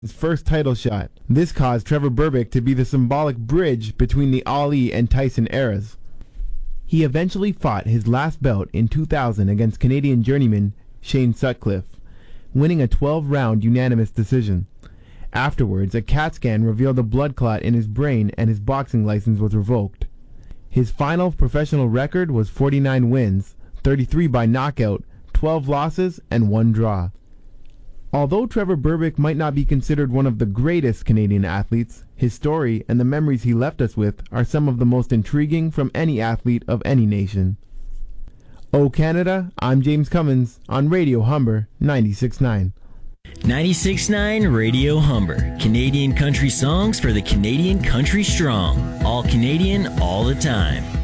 his first title shot. This caused Trevor Berbick to be the symbolic bridge between the Ali and Tyson eras. He eventually fought his last bout in 2000 against Canadian journeyman Shane Sutcliffe, winning a 12-round unanimous decision. Afterwards, a CAT scan revealed a blood clot in his brain and his boxing license was revoked. His final professional record was 49 wins, 33 by knockout, 12 losses, and 1 draw. Although Trevor Berbick might not be considered one of the greatest Canadian athletes, his story and the memories he left us with are some of the most intriguing from any athlete of any nation. O Canada, I'm James Cummins on Radio Humber 96.9. 96.9 Radio Humber. Canadian country songs for the Canadian country strong. All Canadian, all the time.